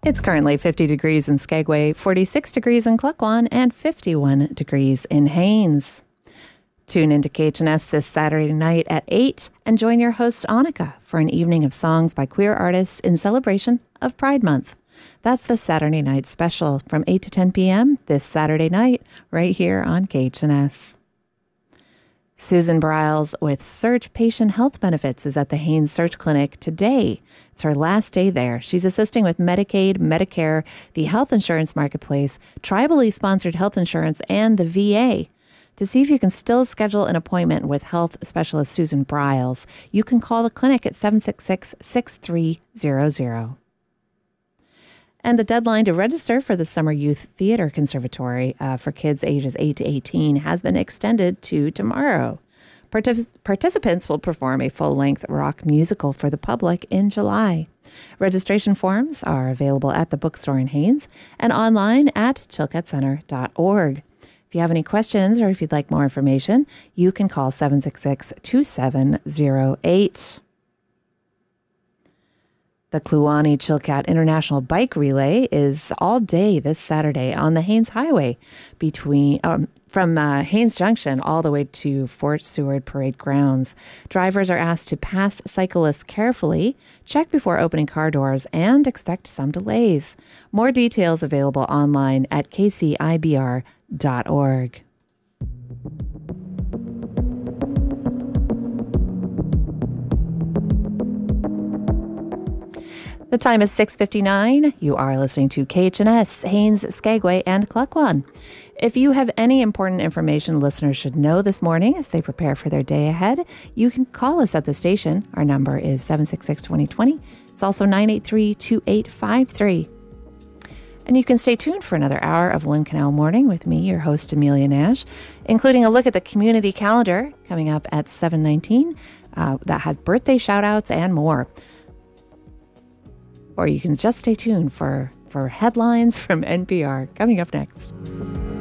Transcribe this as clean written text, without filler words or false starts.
It's currently 50 degrees in Skagway, 46 degrees in Klukwan, and 51 degrees in Haines. Tune into KHNS this Saturday night at 8 and join your host Annika for an evening of songs by queer artists in celebration of Pride Month. That's the Saturday night special from 8 to 10 p.m. this Saturday night right here on KHNS. Susan Briles with Surge Patient Health Benefits is at the Haines Surge Clinic today. It's her last day there. She's assisting with Medicaid, Medicare, the health insurance marketplace, tribally sponsored health insurance, and the VA. To see if you can still schedule an appointment with health specialist Susan Briles, you can call the clinic at 766-6300. And the deadline to register for the Summer Youth Theater Conservatory for kids ages 8 to 18 has been extended to tomorrow. Participants will perform a full-length rock musical for the public in July. Registration forms are available at the bookstore in Haines and online at chilcotcenter.org. If you have any questions or if you'd like more information, you can call 766-2708. The Kluane Chilkat International Bike Relay is all day this Saturday on the Haines Highway from Haines Junction all the way to Fort Seward Parade Grounds. Drivers are asked to pass cyclists carefully, check before opening car doors, and expect some delays. More details available online at kcibr.org. The time is 6:59. You are listening to KHNS, Haines, Skagway, and Klukwan. If you have any important information listeners should know this morning as they prepare for their day ahead, you can call us at the station. Our number is 766-2020. It's also 983-2853. And you can stay tuned for another hour of One Canal Morning with me, your host, Amelia Nash, including a look at the community calendar coming up at 7:19 that has birthday shout-outs and more. Or you can just stay tuned for headlines from NPR coming up next.